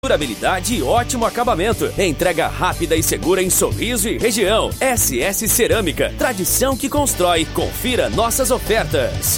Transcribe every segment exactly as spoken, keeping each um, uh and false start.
Durabilidade e ótimo acabamento. Entrega rápida e segura em Sorriso e região. S S Cerâmica, tradição que constrói. Confira nossas ofertas.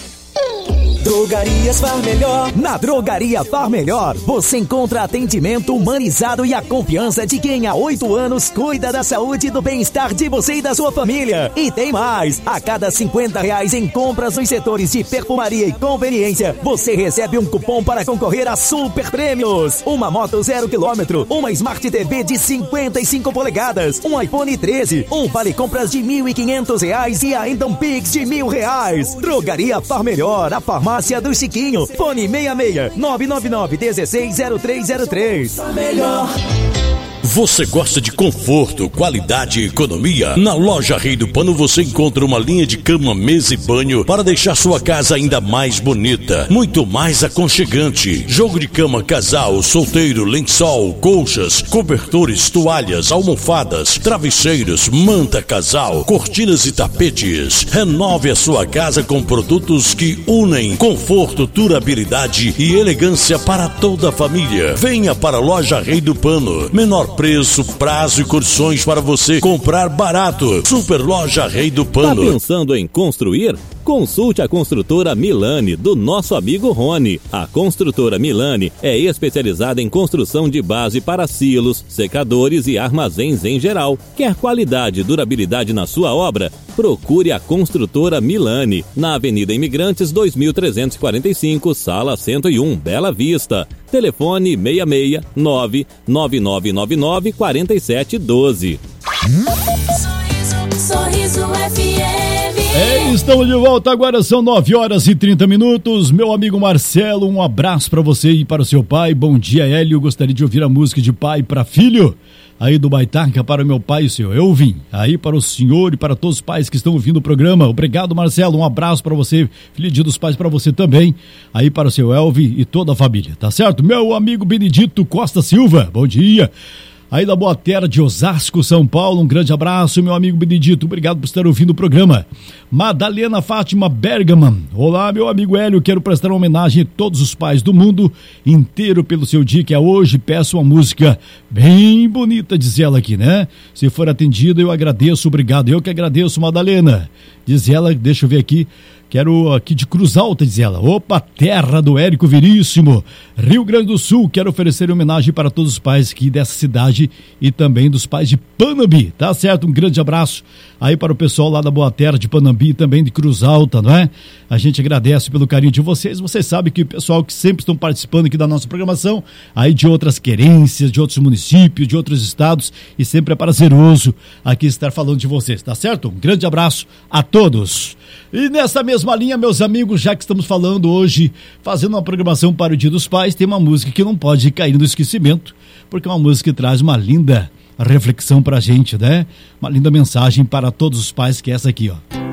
Drogarias Far Melhor. Na Drogaria Far Melhor, você encontra atendimento humanizado e a confiança de quem há oito anos cuida da saúde e do bem-estar de você e da sua família. E tem mais! A cada cinquenta reais em compras nos setores de perfumaria e conveniência, você recebe um cupom para concorrer a super prêmios. Uma moto zero quilômetro, uma Smart T V de cinquenta e cinco polegadas, um iPhone treze, um vale compras de mil e quinhentos reais e ainda um Pix de mil reais. Drogaria Far Melhor, a farmácia do Chiquinho. Fone seis seis nove nove nove um seis zero três zero três. Melhor. Você gosta de conforto, qualidade e economia? Na Loja Rei do Pano você encontra uma linha de cama, mesa e banho para deixar sua casa ainda mais bonita, muito mais aconchegante. Jogo de cama casal, solteiro, lençol, colchas, cobertores, toalhas, almofadas, travesseiros, manta casal, cortinas e tapetes. Renove a sua casa com produtos que unem conforto, durabilidade e elegância para toda a família. Venha para a Loja Rei do Pano. Menor preço, prazo e condições para você comprar barato. Super Loja Rei do Pano. Tá pensando em construir? Consulte a construtora Milani, do nosso amigo Rony. A construtora Milani é especializada em construção de base para silos, secadores e armazéns em geral. Quer qualidade e durabilidade na sua obra? Procure a construtora Milani, na Avenida Imigrantes dois mil trezentos e quarenta e cinco, sala cento e um, Bela Vista. Telefone seis seis nove nove nove nove nove quatro sete um dois. Sorriso, Sorriso F M. É, estamos de volta, agora são nove horas e trinta minutos. Meu amigo Marcelo, um abraço para você e para o seu pai. Bom dia, Hélio. Gostaria de ouvir a música de pai para filho. Aí do Baitaca para o meu pai e o senhor Elvin. Aí para o senhor e para todos os pais que estão ouvindo o programa. Obrigado, Marcelo. Um abraço para você. Feliz Dia dos Pais para você também. Aí para o seu Elvin e toda a família, tá certo? Meu amigo Benedito Costa Silva, bom dia. Aí da Boa Terra de Osasco, São Paulo, um grande abraço, meu amigo Benedito, obrigado por estar ouvindo o programa. Madalena Fátima Bergaman, olá meu amigo Hélio, quero prestar uma homenagem a todos os pais do mundo inteiro pelo seu dia que é hoje, peço uma música bem bonita, diz ela aqui, né? Se for atendida eu agradeço, obrigado, eu que agradeço, Madalena, diz ela, deixa eu ver aqui. Quero aqui de Cruz Alta, diz ela. Opa, terra do Érico Veríssimo. Rio Grande do Sul, quero oferecer homenagem para todos os pais aqui dessa cidade e também dos pais de Panambi, tá certo? Um grande abraço aí para o pessoal lá da Boa Terra de Panambi e também de Cruz Alta, não é? A gente agradece pelo carinho de vocês. Vocês sabem que o pessoal que sempre estão participando aqui da nossa programação, aí de outras querências, de outros municípios, de outros estados, e sempre é prazeroso aqui estar falando de vocês, tá certo? Um grande abraço a todos. E nessa mesma linha, meus amigos, já que estamos falando hoje, fazendo uma programação para o Dia dos Pais, tem uma música que não pode cair no esquecimento, porque é uma música que traz uma linda reflexão pra gente, né? Uma linda mensagem para todos os pais, que é essa aqui, ó.